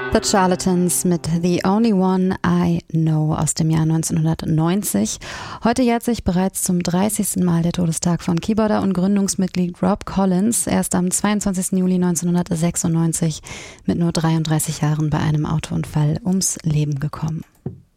The Charlatans mit The Only One I Know aus dem Jahr 1990. Heute jährt sich bereits zum 30. Mal der Todestag von Keyboarder und Gründungsmitglied Rob Collins. Er ist am 22. Juli 1996 mit nur 33 Jahren bei einem Autounfall ums Leben gekommen.